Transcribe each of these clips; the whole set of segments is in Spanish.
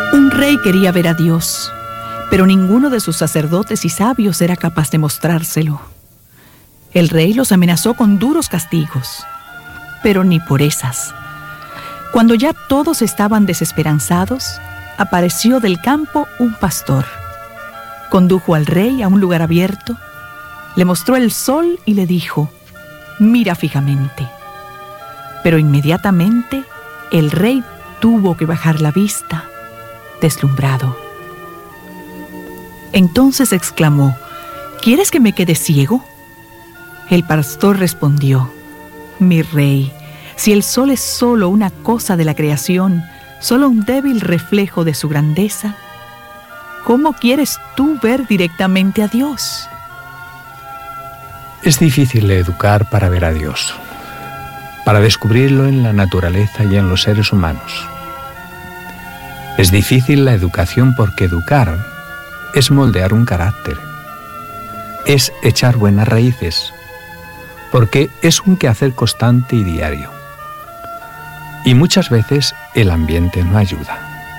Un rey quería ver a Dios, pero ninguno de sus sacerdotes y sabios era capaz de mostrárselo. El rey los amenazó con duros castigos, pero ni por esas. Cuando ya todos estaban desesperanzados, apareció del campo un pastor. Condujo al rey a un lugar abierto, le mostró el sol y le dijo: «Mira fijamente». Pero inmediatamente el rey tuvo que bajar la vista, deslumbrado. Entonces exclamó: «¿Quieres que me quede ciego?». El pastor respondió: «Mi rey, si el sol es solo una cosa de la creación, solo un débil reflejo de su grandeza, ¿cómo quieres tú ver directamente a Dios?». Es difícil educar para ver a Dios, para descubrirlo en la naturaleza y en los seres humanos. Es difícil la educación porque educar es moldear un carácter, es echar buenas raíces, porque es un quehacer constante y diario. Y muchas veces el ambiente no ayuda.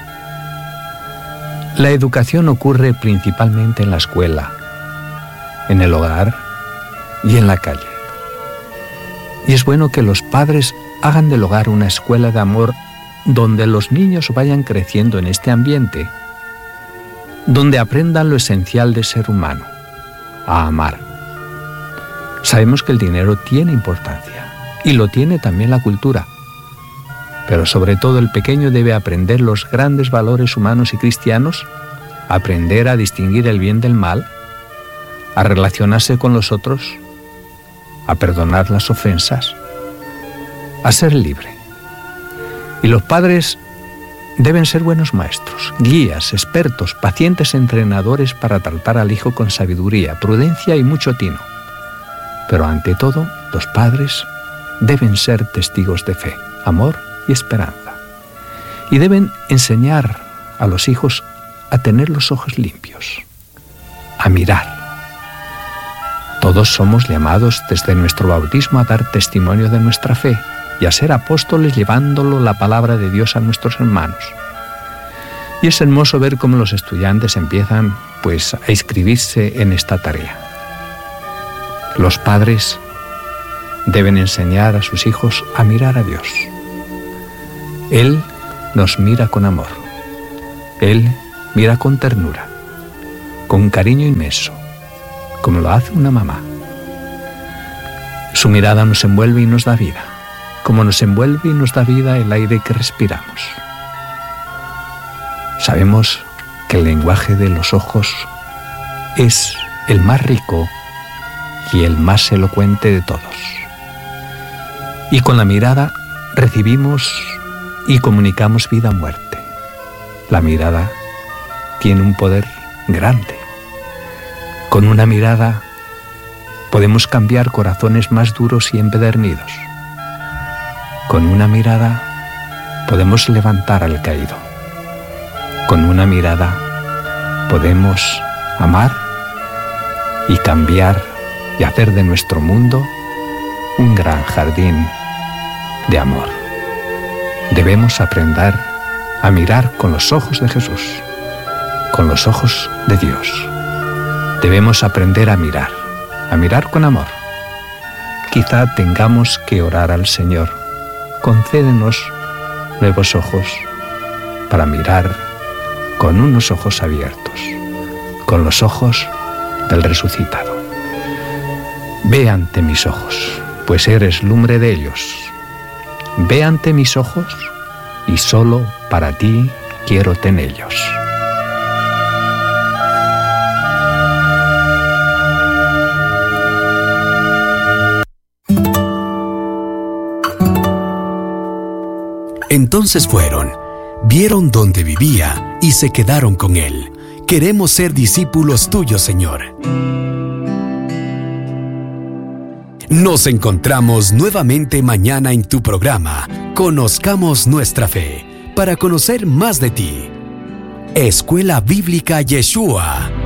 La educación ocurre principalmente en la escuela, en el hogar y en la calle. Y es bueno que los padres hagan del hogar una escuela de amor donde los niños vayan creciendo en este ambiente, donde aprendan lo esencial de ser humano, a amar. Sabemos que el dinero tiene importancia y lo tiene también la cultura, pero sobre todo el pequeño debe aprender los grandes valores humanos y cristianos, aprender a distinguir el bien del mal, a relacionarse con los otros, a perdonar las ofensas, a ser libre. Y los padres deben ser buenos maestros, guías, expertos, pacientes entrenadores para tratar al hijo con sabiduría, prudencia y mucho tino. Pero ante todo, los padres deben ser testigos de fe, amor y esperanza. Y deben enseñar a los hijos a tener los ojos limpios, a mirar. Todos somos llamados desde nuestro bautismo a dar testimonio de nuestra fe y a ser apóstoles llevándolo la palabra de Dios a nuestros hermanos. Y es hermoso ver cómo los estudiantes empiezan a inscribirse en esta tarea. Los padres deben enseñar a sus hijos a mirar a Dios. Él nos mira con amor. Él mira con ternura, con cariño inmenso, como lo hace una mamá. Su mirada nos envuelve y nos da vida, como nos envuelve y nos da vida el aire que respiramos. Sabemos que el lenguaje de los ojos es el más rico y el más elocuente de todos. Y con la mirada recibimos y comunicamos vida o muerte. La mirada tiene un poder grande. Con una mirada podemos cambiar corazones más duros y empedernidos. Con una mirada podemos levantar al caído. Con una mirada podemos amar y cambiar y hacer de nuestro mundo un gran jardín de amor. Debemos aprender a mirar con los ojos de Jesús, con los ojos de Dios. Debemos aprender a mirar con amor. Quizá tengamos que orar al Señor: concédenos nuevos ojos para mirar con unos ojos abiertos, con los ojos del resucitado. Ve ante mis ojos, pues eres lumbre de ellos. Ve ante mis ojos, y solo para ti quiero tenerlos. Entonces fueron, vieron dónde vivía y se quedaron con él. Queremos ser discípulos tuyos, Señor. Nos encontramos nuevamente mañana en tu programa Conozcamos Nuestra Fe, para conocer más de ti. Escuela Bíblica Yeshua.